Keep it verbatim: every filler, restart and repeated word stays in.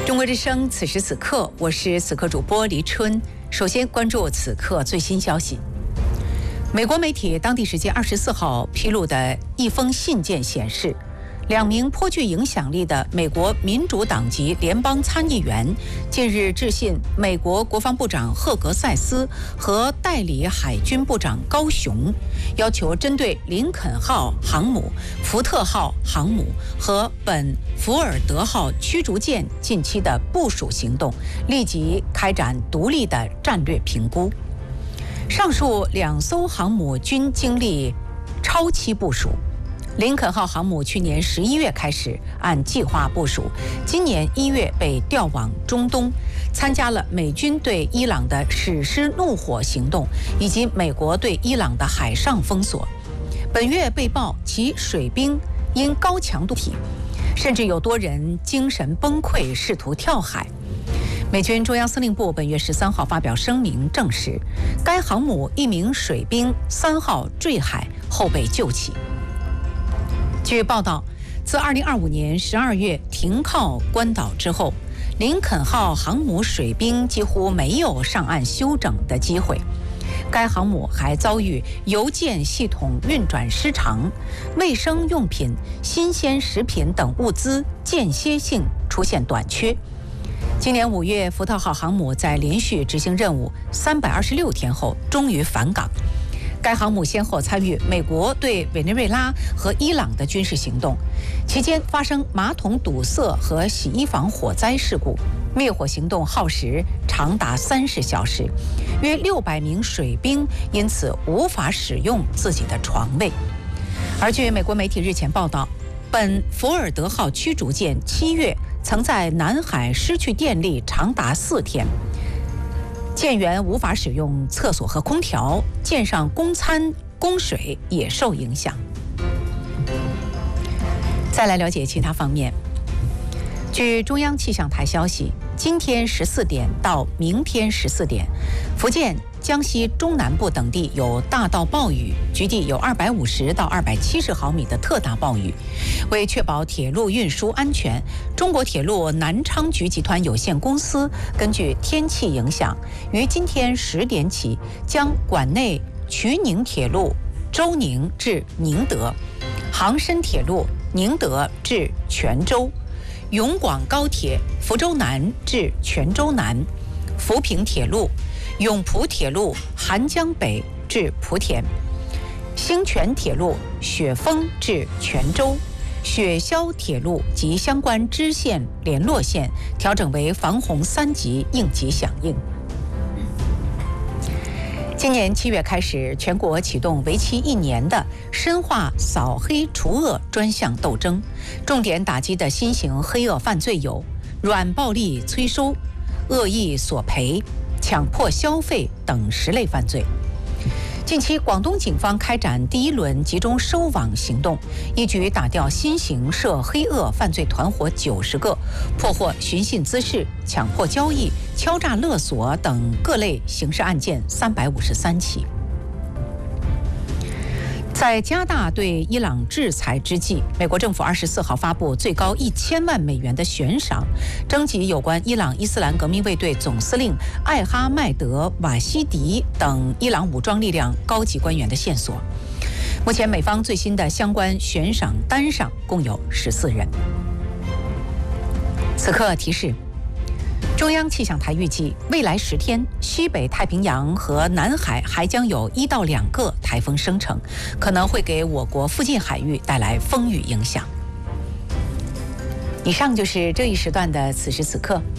中国之声，此时此刻，我是此刻主播黎春。首先关注此刻最新消息。美国媒体当地时间二十四号披露的一封信件显示，两名颇具影响力的美国民主党籍联邦参议员近日致信美国国防部长赫格塞斯和代理海军部长高雄，要求针对林肯号航母、福特号航母和本福尔德号驱逐舰近期的部署行动，立即开展独立的战略评估。上述两艘航母均经历超期部署。林肯号航母去年十一月开始按计划部署，今年一月被调往中东，参加了美军对伊朗的史诗怒火行动，以及美国对伊朗的海上封锁。本月被曝其水兵因高强度体，甚至有多人精神崩溃，试图跳海。美军中央司令部本月十三号发表声明证实，该航母一名水兵三号坠海后被救起。据报道，自二零二五年十二月停靠关岛之后，林肯号航母水兵几乎没有上岸休整的机会。该航母还遭遇邮件系统运转失常、卫生用品、新鲜食品等物资间歇性出现短缺。今年五月，福特号航母在连续执行任务三百二十六天后，终于返港。该航母先后参与美国对委内瑞拉和伊朗的军事行动，期间发生马桶堵塞和洗衣房火灾事故，灭火行动耗时长达三十小时，约六百名水兵因此无法使用自己的床位。而据美国媒体日前报道，本福尔德号驱逐舰七月曾在南海失去电力长达四天。舰员无法使用厕所和空调，舰上供餐供水也受影响。再来了解其他方面。据中央气象台消息，今天十四点到明天十四点，福建、江西中南部等地有大到暴雨，局地有二百五十到二百七十毫米的特大暴雨。为确保铁路运输安全，中国铁路南昌局集团有限公司根据天气影响，于今天十点起将管内衢宁铁路周宁至宁德、杭深铁路宁德至泉州、永广高铁福州南至泉州南、福平铁路永普铁路韩江北至莆田、兴泉铁路雪峰至泉州、雪霄铁路及相关支线联络线调整为防洪三级应急响应。今年七月开始，全国启动为期一年的深化扫黑除恶专项斗争，重点打击的新型黑恶犯罪有软暴力催收、恶意索赔、强迫消费等十类犯罪。近期，广东警方开展第一轮集中收网行动，一举打掉新型涉黑恶犯罪团伙九十个，破获寻衅滋事、强迫交易、敲诈勒索等各类刑事案件三百五十三起。在加大对伊朗制裁之际，美国政府二十四号发布最高一千万美元的悬赏，征集有关伊朗伊斯兰革命卫队总司令艾哈迈德·瓦西迪等伊朗武装力量高级官员的线索。目前，美方最新的相关悬赏单上共有十四人。此刻提示。中央气象台预计，未来十天，西北太平洋和南海还将有一到两个台风生成，可能会给我国附近海域带来风雨影响。以上就是这一时段的此时此刻，